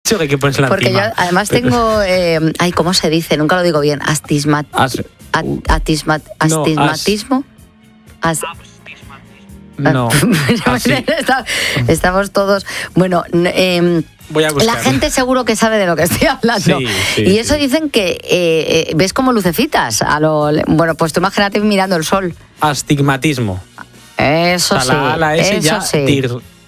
dicho que hay que ponérsela Porque encima. yo además tengo, ¿cómo se dice? Nunca lo digo bien. Astigmatismo. No. Estamos todos... Bueno, voy a buscar. La gente seguro que sabe de lo que estoy hablando. Sí, y eso dicen que ves como lucecitas. Bueno, pues tú imagínate mirando el sol. Astigmatismo. Eso sí. La S eso ya sí.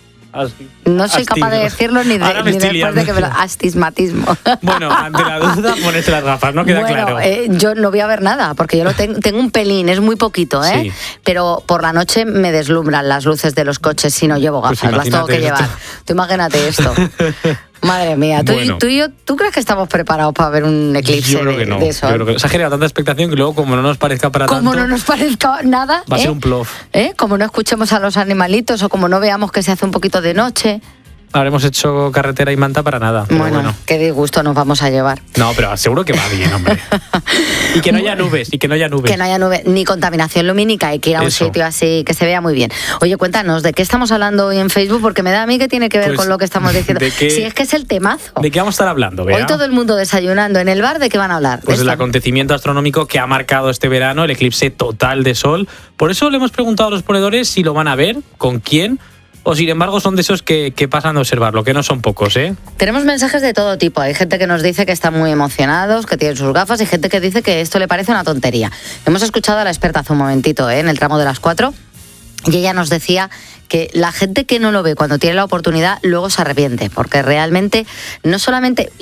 No soy capaz de decirlo ni después de que me lo... Astigmatismo. Bueno, ante la duda, ponete las gafas, ¿no? Queda claro. Yo no voy a ver nada, porque yo tengo un pelín, es muy poquito, ¿eh? Sí. Pero por la noche me deslumbran las luces de los coches si no llevo gafas, pues las tengo que llevar. Tú imagínate esto. Madre mía, ¿tú crees que estamos preparados para ver un eclipse? Yo creo que no. De sol? Yo creo que se ha generado tanta expectación que luego, como no nos parezca para tanto... Como no nos parezca nada... Va a ser un plof. Como no escuchemos a los animalitos o como no veamos que se hace un poquito de noche... Habremos hecho carretera y manta para nada. Bueno, qué disgusto nos vamos a llevar. No, pero seguro que va bien, hombre. Y que no haya nubes, Que no haya nubes, ni contaminación lumínica. Hay que ir a un sitio así que se vea muy bien. Oye, cuéntanos, ¿de qué estamos hablando hoy en Facebook? Porque me da a mí que tiene que ver con lo que estamos diciendo. Si es que es el temazo. ¿De qué vamos a estar hablando, Bea? Hoy todo el mundo desayunando en el bar, ¿de qué van a hablar? Pues el acontecimiento astronómico que ha marcado este verano, el eclipse total de sol. Por eso le hemos preguntado a los ponedores si lo van a ver, con quién... O sin embargo son de esos que pasan a observarlo, que no son pocos, ¿eh? Tenemos mensajes de todo tipo. Hay gente que nos dice que están muy emocionados, que tienen sus gafas, y gente que dice que esto le parece una tontería. Hemos escuchado a la experta hace un momentito, en el tramo de las 4, y ella nos decía que la gente que no lo ve cuando tiene la oportunidad luego se arrepiente, porque realmente no solamente,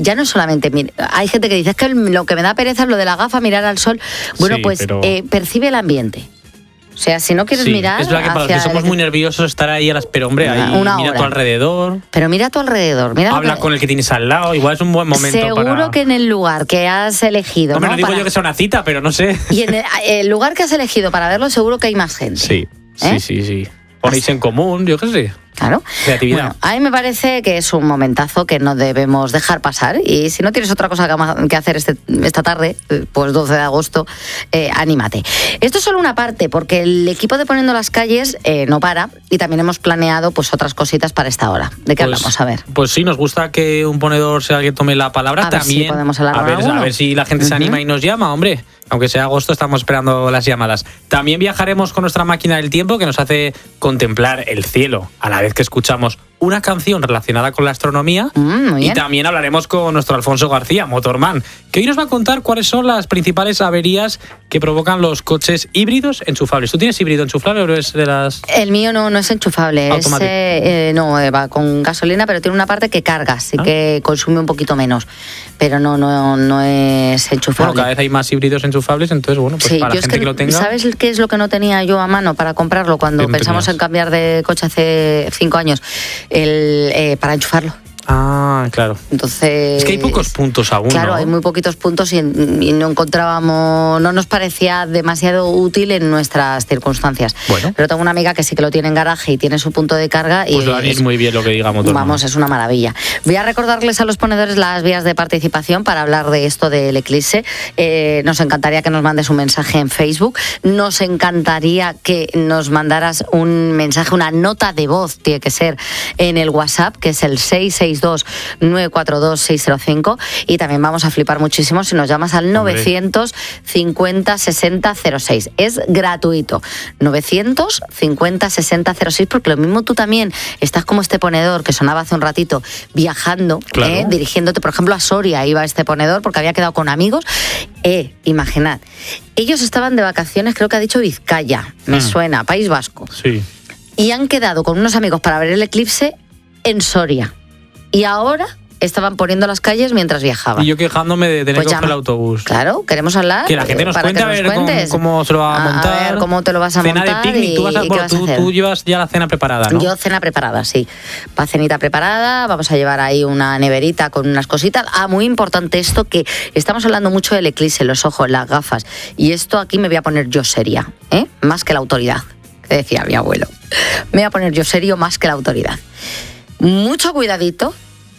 hay gente que dice es que lo que me da pereza es lo de la gafa, mirar al sol. Bueno, sí, pues percibe el ambiente. O sea, si no quieres mirar... Es verdad que para los que somos muy nerviosos estar ahí pero hombre, ahí mira a tu alrededor. Pero mira a tu alrededor. Habla con el que tienes al lado, igual es un buen momento Seguro que en el lugar que has elegido... No digo yo que sea una cita, pero no sé. Y en el lugar que has elegido para verlo seguro que hay más gente. Sí. Ponéis en común, yo qué sé. Claro. Creatividad. Bueno, a mí me parece que es un momentazo que no debemos dejar pasar. Y si no tienes otra cosa que hacer esta tarde, pues 12 de agosto, anímate. Esto es solo una parte, porque el equipo de Poniendo las Calles no para, y también hemos planeado pues otras cositas para esta hora. ¿De qué hablamos? A ver. Pues sí, nos gusta que un ponedor sea el que tome la palabra. A también. Ver si podemos hablar a ver si la gente se anima y nos llama, hombre. Aunque sea agosto, estamos esperando las llamadas. También viajaremos con nuestra máquina del tiempo, que nos hace contemplar el cielo a la vez que escuchamos una canción relacionada con la astronomía. Y también hablaremos con nuestro Alfonso García, Motorman, que hoy nos va a contar cuáles son las principales averías que provocan los coches híbridos enchufables. ¿Tú tienes híbrido enchufable o es de las...? El mío no es enchufable. Va con gasolina, pero tiene una parte que carga, así que consume un poquito menos. Pero no es enchufable. Bueno, cada vez hay más híbridos enchufables, entonces bueno, pues para la gente que lo tenga... ¿Sabes qué es lo que no tenía yo a mano para comprarlo cuando pensamos en cambiar de coche hace 5 años? Para enchufarlo. Ah, claro. Entonces... Es que hay pocos puntos aún, Claro, ¿no? hay muy poquitos puntos y no nos parecía demasiado útil en nuestras circunstancias. Bueno. Pero tengo una amiga que sí que lo tiene en garaje y tiene su punto de carga. Pues lo haréis muy bien lo que diga Motorman. Vamos, es una maravilla. Voy a recordarles a los ponedores las vías de participación para hablar de esto del eclipse. Nos encantaría que nos mandes un mensaje en Facebook. Nos encantaría que nos mandaras un mensaje, una nota de voz, tiene que ser, en el WhatsApp, que es el 662-942-605, y también vamos a flipar muchísimo si nos llamas al 950-60-06. Es gratuito. 950-60-06, porque lo mismo tú también estás como este ponedor que sonaba hace un ratito, viajando, claro. Dirigiéndote, por ejemplo, a Soria iba este ponedor porque había quedado con amigos. Imaginad, ellos estaban de vacaciones, creo que ha dicho Vizcaya, me suena, País Vasco. Sí. Y han quedado con unos amigos para ver el eclipse en Soria. Y ahora estaban poniendo las calles mientras viajaban. Y yo quejándome de tener que coger el autobús. Claro, queremos hablar. Que la gente nos cuente a ver cómo se lo va a montar. A ver cómo te lo vas a montar. Cena de picnic. Tú llevas ya la cena preparada, ¿no? Yo cena preparada, sí. Va cenita preparada, vamos a llevar ahí una neverita con unas cositas. Muy importante esto, que estamos hablando mucho del eclipse, los ojos, las gafas. Y esto aquí me voy a poner yo seria, más que la autoridad, que decía mi abuelo. Me voy a poner yo serio más que la autoridad. Mucho cuidadito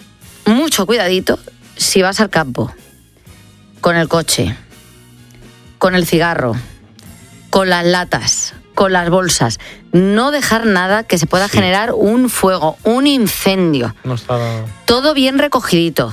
si vas al campo, con el coche, con el cigarro, con las latas, con las bolsas. No dejar nada que se pueda generar un fuego, un incendio. No está... Todo bien recogidito,